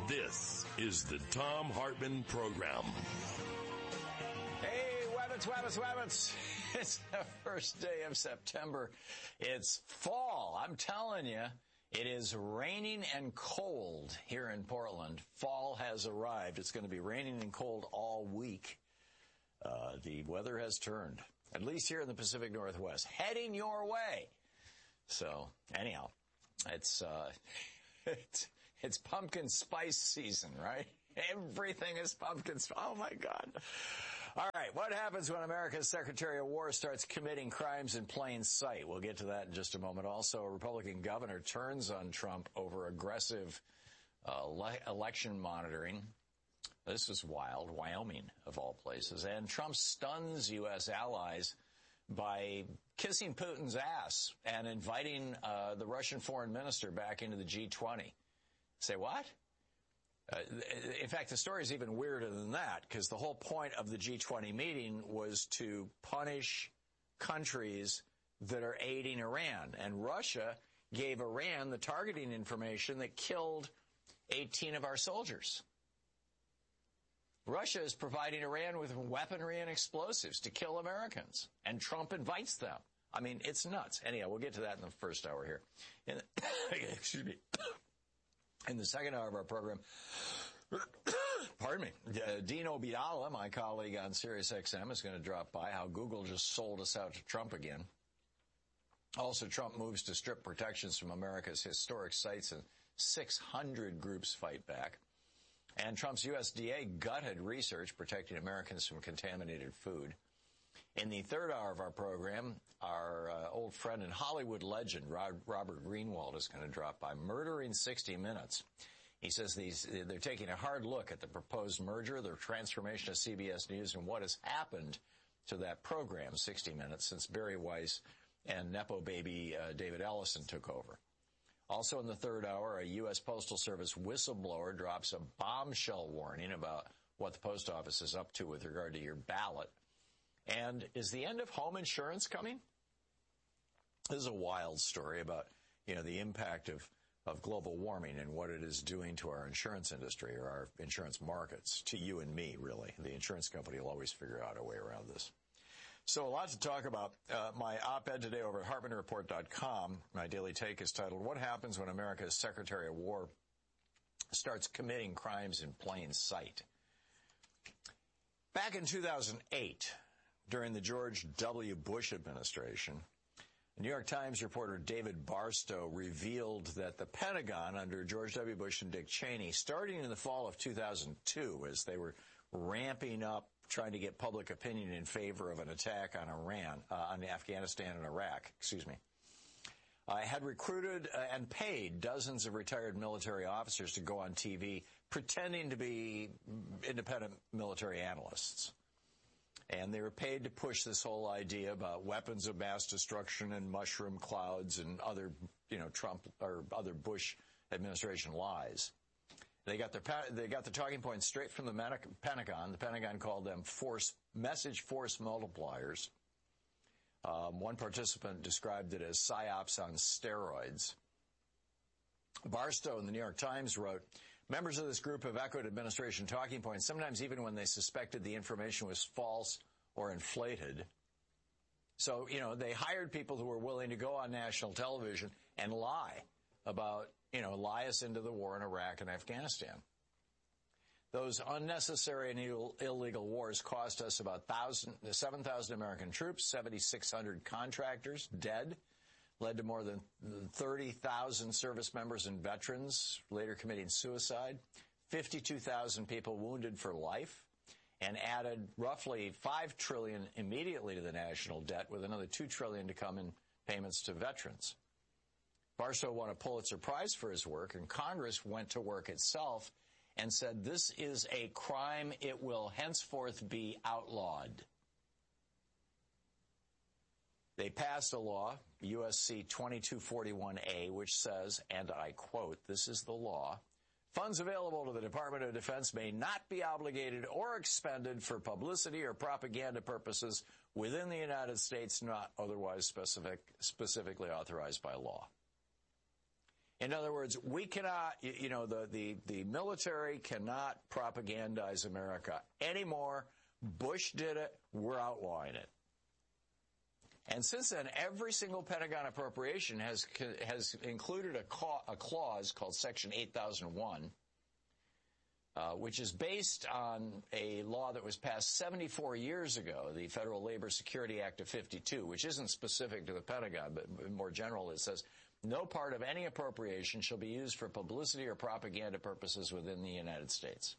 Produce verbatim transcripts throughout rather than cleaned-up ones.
This is the Thom Hartmann Program. Hey, Wabbits, Wabbits, Wabbits. It's the first day of September. It's fall. I'm telling you, it is raining and cold here in Portland. Fall has arrived. It's going to be raining and cold all week. Uh, the weather has turned, at least here in the Pacific Northwest, heading your way. So, anyhow, it's, uh, it's, it's pumpkin spice season, right? Everything is pumpkin spice. Oh, my God. All right, what happens when America's Secretary of War starts committing crimes in plain sight? We'll get to that in just a moment. Also, a Republican governor turns on Trump over aggressive uh, le- election monitoring. This is wild. Wyoming, of all places. And Trump stuns U S allies by kissing Putin's ass and inviting uh, the Russian foreign minister back into the G twenty. Say what? Uh, in fact, the story is even weirder than that, because the whole point of the G twenty meeting was to punish countries that are aiding Iran. And Russia gave Iran the targeting information that killed eighteen of our soldiers. Russia is providing Iran with weaponry and explosives to kill Americans, and Trump invites them. I mean, it's nuts. Anyhow, we'll get to that in the first hour here. In the, excuse me. In the second hour of our program, pardon me, uh, Dean Obeidallah, my colleague on Sirius X M, is going to drop by. How Google just sold us out to Trump again. Also, Trump moves to strip protections from America's historic sites, and six hundred groups fight back. And Trump's U S D A gutted research protecting Americans from contaminated food. In the third hour of our program, our uh, old friend and Hollywood legend, Rod, Robert Greenwald, is going to drop by. Murder in sixty minutes. He says these they're taking a hard look at the proposed merger, the transformation of C B S News, and what has happened to that program, sixty minutes, since Barry Weiss and Nepo baby uh, David Ellison took over. Also in the third hour, a U S Postal Service whistleblower drops a bombshell warning about what the post office is up to with regard to your ballot. And is the end of home insurance coming? This is a wild story about, you know, the impact of, of global warming and what it is doing to our insurance industry or our insurance markets, to you and me, really. The insurance company will always figure out a way around this. So a lot to talk about. Uh, my op-ed today over at Hartmann Report dot com, my daily take, is titled, What Happens When America's Secretary of War Starts Committing Crimes in Plain Sight? Back in two thousand eight, during the George W. Bush administration, New York Times reporter David Barstow revealed that the Pentagon under George W. Bush and Dick Cheney, starting in the fall of two thousand two, as they were ramping up trying to get public opinion in favor of an attack on Iran, uh, on Afghanistan and Iraq, excuse me, uh, had recruited uh, and paid dozens of retired military officers to go on T V pretending to be independent military analysts. And they were paid to push this whole idea about weapons of mass destruction and mushroom clouds and other, you know, Trump or other Bush administration lies. They got their they got the talking points straight from the Pentagon. The Pentagon called them force message force multipliers. Um, one participant described it as psyops on steroids. Barstow in the New York Times wrote, members of this group have echoed administration talking points, sometimes even when they suspected the information was false or inflated. So, you know, they hired people who were willing to go on national television and lie about, you know, lie us into the war in Iraq and Afghanistan. Those unnecessary and Ill- illegal wars cost us about seven thousand American troops, seven thousand six hundred contractors dead, led to more than thirty thousand service members and veterans later committing suicide, fifty-two thousand people wounded for life, and added roughly five trillion dollars immediately to the national debt, with another two trillion dollars to come in payments to veterans. Barstow won a Pulitzer Prize for his work, and Congress went to work itself and said, this is a crime. It will henceforth be outlawed. They passed a law, U S C twenty-two forty-one A, which says, and I quote, this is the law, funds available to the Department of Defense may not be obligated or expended for publicity or propaganda purposes within the United States not otherwise specific, specifically authorized by law. In other words, we cannot, you know, the, the, the military cannot propagandize America anymore. Bush did it. We're outlawing it. And since then, every single Pentagon appropriation has has included a, ca- a clause called Section eight thousand one, uh, which is based on a law that was passed seventy-four years ago, the Federal Labor Security Act of fifty-two, which isn't specific to the Pentagon, but more general. It says, no part of any appropriation shall be used for publicity or propaganda purposes within the United States.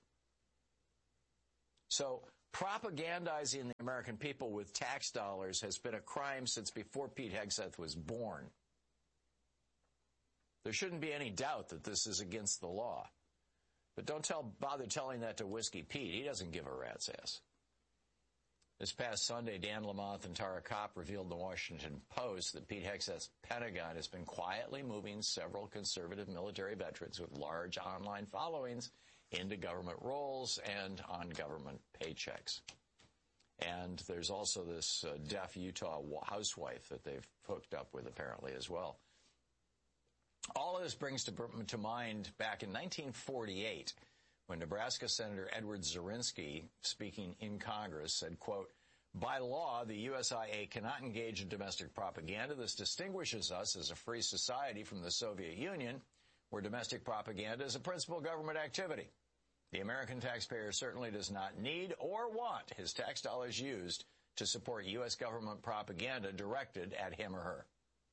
So, propagandizing the American people with tax dollars has been a crime since before Pete Hegseth was born. There shouldn't be any doubt that this is against the law. But don't tell, bother telling that to Whiskey Pete. He doesn't give a rat's ass. This past Sunday, Dan Lamont and Tara Kopp revealed in the Washington Post that Pete Hegseth's Pentagon has been quietly moving several conservative military veterans with large online followings into government roles and on government paychecks. And there's also this uh, deaf Utah housewife that they've hooked up with apparently as well. All of this brings to, to mind back in nineteen forty-eight, when Nebraska Senator Edward Zirinsky, speaking in Congress, said, quote, by law, the U S I A cannot engage in domestic propaganda. This distinguishes us as a free society from the Soviet Union, where domestic propaganda is a principal government activity. The American taxpayer certainly does not need or want his tax dollars used to support U S government propaganda directed at him or her.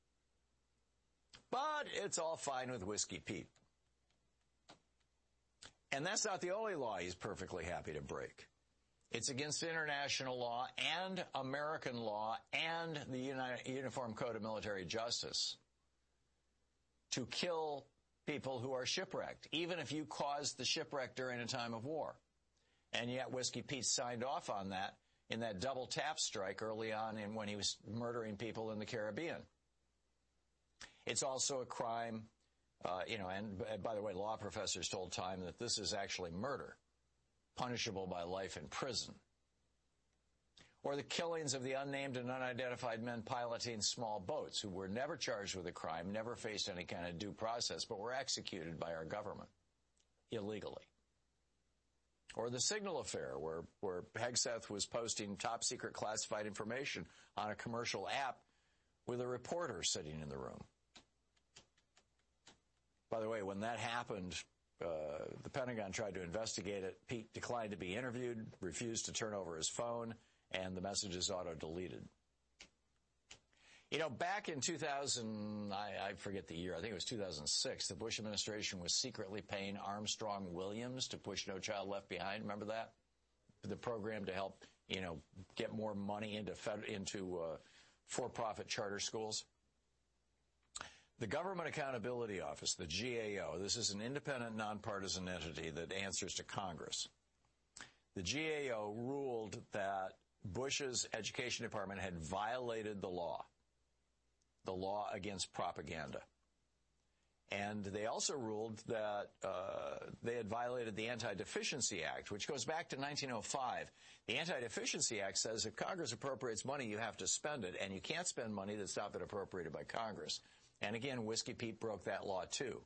But it's all fine with Whiskey Pete. And that's not the only law he's perfectly happy to break. It's against international law and American law and the Uniform Code of Military Justice to kill people who are shipwrecked, even if you caused the shipwreck during a time of war. And yet Whiskey Pete signed off on that in that double tap strike early on in when he was murdering people in the Caribbean. It's also a crime, uh, you know, and by the way, law professors told Time that this is actually murder, punishable by life in prison. Or the killings of the unnamed and unidentified men piloting small boats who were never charged with a crime, never faced any kind of due process, but were executed by our government illegally. Or the Signal affair, where, where Hegseth was posting top-secret classified information on a commercial app with a reporter sitting in the room. By the way, when that happened, uh, the Pentagon tried to investigate it. Pete declined to be interviewed, refused to turn over his phone, and the messages auto-deleted. You know, back in two thousand, I, I forget the year, I think it was two thousand six, the Bush administration was secretly paying Armstrong Williams to push No Child Left Behind. Remember that? The program to help, you know, get more money into fed, into uh, for-profit charter schools. The Government Accountability Office, the G A O, this is an independent, nonpartisan entity that answers to Congress. The G A O ruled that Bush's Education Department had violated the law, the law against propaganda. And they also ruled that uh, they had violated the Anti-Deficiency Act, which goes back to nineteen oh five. The Anti-Deficiency Act says if Congress appropriates money, you have to spend it, and you can't spend money that's not been appropriated by Congress. And again, Whiskey Pete broke that law too.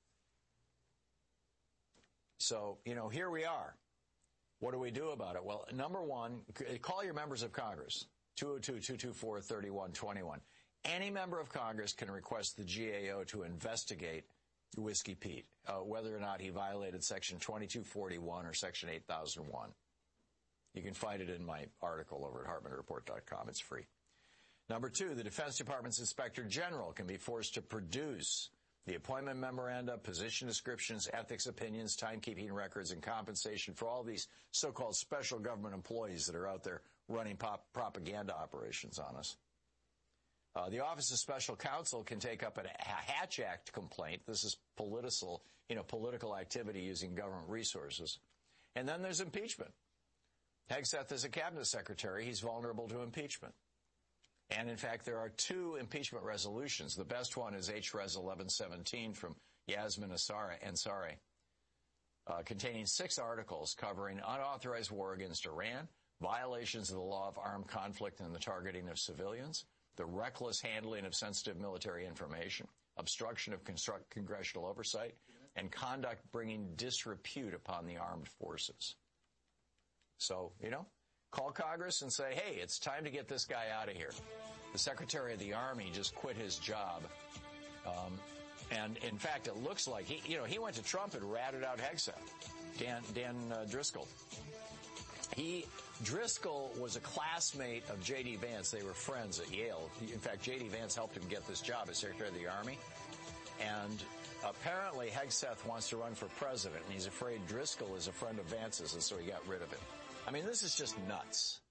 So, you know, here we are. What do we do about it? Well, number one, call your members of Congress, two oh two, two two four, three one two one. Any member of Congress can request the G A O to investigate Whiskey Pete, uh, whether or not he violated Section twenty-two forty-one or Section eight thousand one. You can find it in my article over at Hartman Report dot com. It's free. Number two, the Defense Department's Inspector General can be forced to produce the appointment memoranda, position descriptions, ethics opinions, timekeeping records, and compensation for all these so-called special government employees that are out there running pop propaganda operations on us. Uh, the Office of Special Counsel can take up a Hatch Act complaint. This is political, you know, political activity using government resources. And then there's impeachment. Hegseth is a cabinet secretary. He's vulnerable to impeachment. And, in fact, there are two impeachment resolutions. The best one is H Res eleven seventeen from Yasmin Ansari, uh, containing six articles covering unauthorized war against Iran, violations of the law of armed conflict and the targeting of civilians, the reckless handling of sensitive military information, obstruction of construct congressional oversight, and conduct bringing disrepute upon the armed forces. So, you know, call Congress and say, hey, it's time to get this guy out of here. The Secretary of the Army just quit his job. Um, and, in fact, it looks like, he, you know, he went to Trump and ratted out Hegseth, Dan, Dan uh, Driscoll. He, Driscoll was a classmate of J D. Vance. They were friends at Yale. In fact, J D. Vance helped him get this job as Secretary of the Army. And apparently Hegseth wants to run for president, and he's afraid Driscoll is a friend of Vance's, and so he got rid of him. I mean, this is just nuts.